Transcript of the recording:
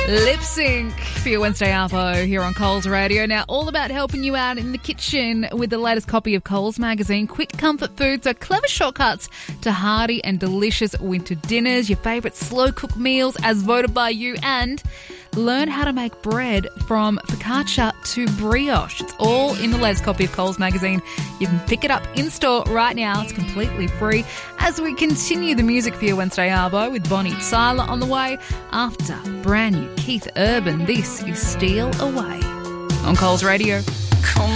Lip Sync for your Wednesday Arvo here on Coles Radio. Now, all about helping you out in the kitchen with the latest copy of Coles magazine. Quick comfort foods are clever shortcuts to hearty and delicious winter dinners, your favourite slow-cooked meals as voted by you, and learn how to make bread from focaccia to brioche. It's all in the latest copy of Coles magazine. You can pick it up in-store right now. It's completely free. As we continue the music for your Wednesday Arvo with Bonnie Tyler on the way after brand new Keith Urban. This is Steal Away on Coles Radio.